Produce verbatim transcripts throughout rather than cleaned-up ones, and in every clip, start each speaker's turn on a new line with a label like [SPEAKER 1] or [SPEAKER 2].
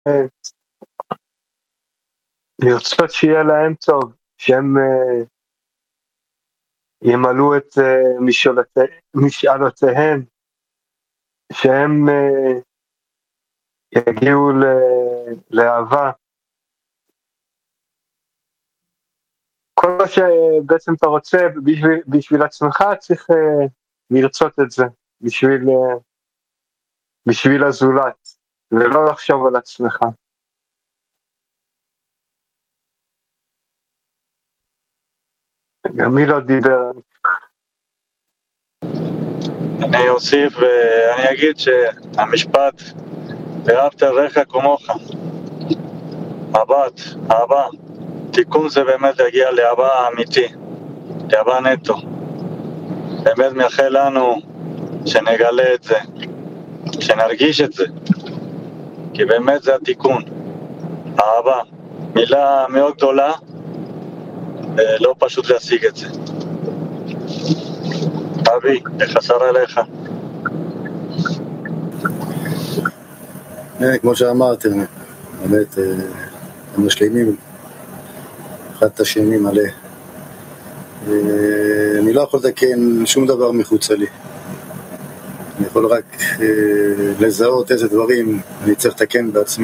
[SPEAKER 1] לרצות שיהיה להם טוב, שהם ימלאו את משאלותיהם, שהם יגיעו לאהבה. כל מה שבעצם אתה רוצה בשביל, בשביל עצמך, צריך לרצות את זה, בשביל, בשביל הזולת, ולא לחשוב על עצמך. גם מי לא דיבר?
[SPEAKER 2] אני אוסיף ואני אגיד שהמשפט ואהבת לרעך כמוך, אהבת, אהבה, תיקון זה באמת להגיע לאהבה אמיתי, לאהבה נטו. באמת מאחל לנו שנגלה את זה, שנרגיש את זה, כי באמת זה התיקון, אהבה, מילה מאוד גדולה, ולא פשוט להשיג את זה. אבי, חסר אליך.
[SPEAKER 3] כמו שאמרתם, באמת, הם משלימים אחד את השני מלא. אני לא יכול לתקן שום דבר מחוצה לי. אני יכול רק לזהות איזה דברים אני צריך לתקן בעצמי.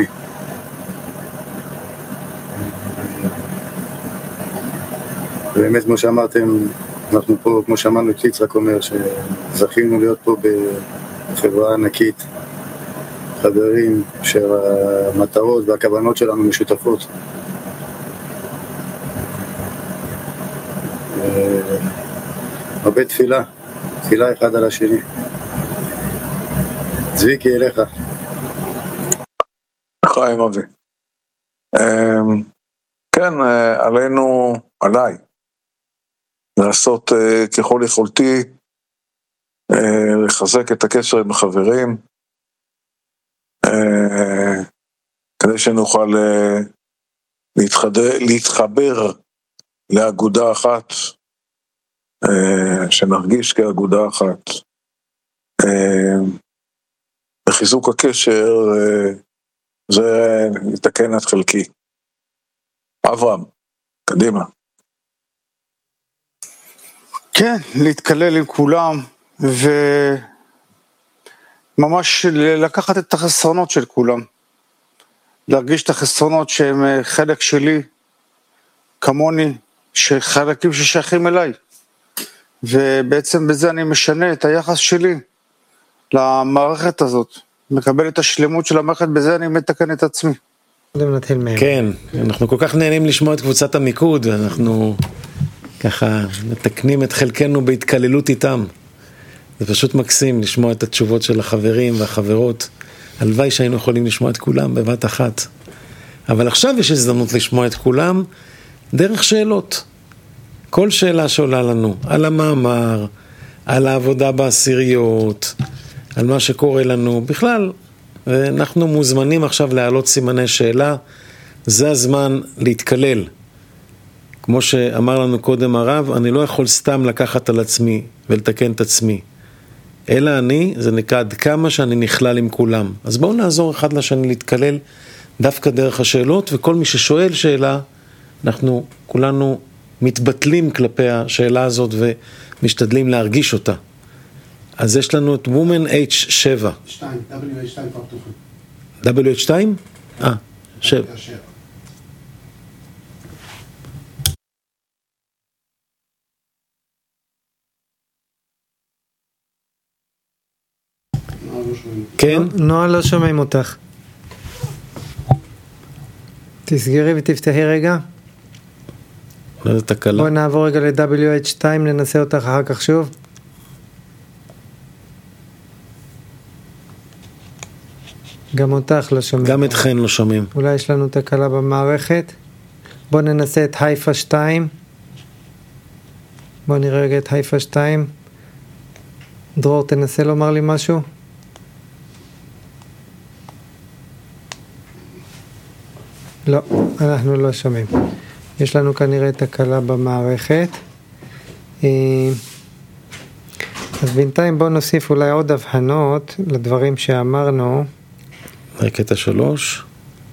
[SPEAKER 3] באמת, כמו שאמרתם, אנחנו פה, כמו שאמרנו, קיץ רק אומר שזכינו להיות פה בחברה ענקית, חברים שהמטרות והכוונות שלנו משותפות. הרבה תפילה, תפילה אחד על השני. צביקי, אליך.
[SPEAKER 4] חיים אבי. כן, עלינו, עליי, לעשות ככל יכולתי, לחזק את הקשר עם החברים, כדי שנוכל להתחבר לאגודה אחת, שנרגיש כאגודה אחת. בחיזוק הקשר, זה יתקן את חלקי. אברהם, קדימה.
[SPEAKER 5] כן, להתקלל עם כולם, וממש לקחת את החסרונות של כולם. להרגיש את החסרונות שהם חלק שלי, כמוני, שחלקים ששייכים אליי. ובעצם בזה אני משנה את היחס שלי למערכת הזאת. מקבל את השלמות של המערכת, בזה אני מתקן את עצמי.
[SPEAKER 6] כן, אנחנו כל כך נהנים לשמוע את קבוצת המיקוד, ואנחנו ככה מתקנים את חלקנו בהתקללות איתם. זה פשוט מקסים לשמוע את התשובות של החברים והחברות. הלוואי שהיינו יכולים לשמוע את כולם בבת אחת. אבל עכשיו יש הזדמנות לשמוע את כולם דרך שאלות. כל שאלה שעולה לנו, על המאמר, על העבודה בעשיריות, על מה שקורה לנו, בכלל, ואנחנו מוזמנים עכשיו להעלות סימני שאלה, זה הזמן להתקלל. כמו שאמר לנו קודם הרב, אני לא יכול סתם לקחת על עצמי ולתקן את עצמי, אלא אני, זה נקרא עד כמה שאני נכלל עם כולם. אז בואו נעזור אחד לשני להתקלל דווקא דרך השאלות, וכל מי ששואל שאלה, אנחנו כולנו מתבטלים כלפי השאלה הזאת ומשתדלים להרגיש אותה. אז יש לנו את Woman H שבע.
[SPEAKER 7] שתיים, W H שתיים כבר פתוחים.
[SPEAKER 6] W H שתיים? אה, שבע. כן?
[SPEAKER 8] נועה, לא שומעים אותך. תסגרי ותפתחי רגע.
[SPEAKER 6] לא זה תקלה.
[SPEAKER 8] בואי נעבור רגע ל-W H שתיים, ננסה אותך אחר כך שוב. גם אותך לא שומעים.
[SPEAKER 6] גם אתכן לא שומעים.
[SPEAKER 8] אולי יש לנו תקלה במערכת. בואו ננסה את הייפה שתיים. בואו נראה רגע את הייפה שתיים. דרור, תנסה לומר לי משהו. לא, אנחנו לא שומעים. יש לנו כנראה תקלה במערכת. אז בינתיים בואו נוסיף אולי עוד הבחנות לדברים שאמרנו.
[SPEAKER 6] קטע שלוש.